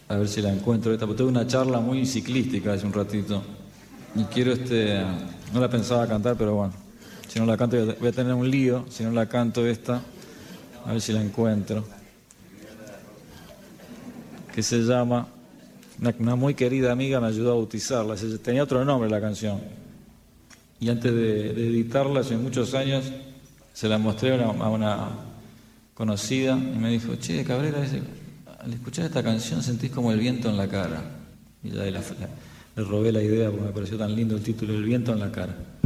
A ver si la encuentro esta, porque tuve una charla muy ciclística hace un ratito. Y quiero no la pensaba cantar, pero bueno, si no la canto voy a tener un lío, si no la canto esta, a ver si la encuentro. Que se llama, una muy querida amiga me ayudó a bautizarla, tenía otro nombre la canción. Y antes de editarla, hace muchos años, se la mostré a una conocida y me dijo, che, Cabrera, al escuchar esta canción sentís como el viento en la cara. Y ya le robé la idea porque me pareció tan lindo el título, El viento en la cara.